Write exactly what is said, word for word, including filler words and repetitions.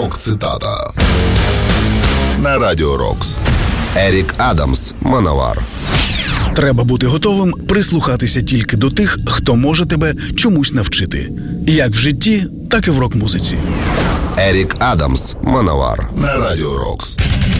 Рок-цитата на Радіо Рокс. Ерік Адамс, «Мановар». Треба бути готовим прислухатися тільки до тих, хто може тебе чомусь навчити. Як в житті, так і в рок-музиці. Ерік Адамс, «Мановар» на Радіо Рокс.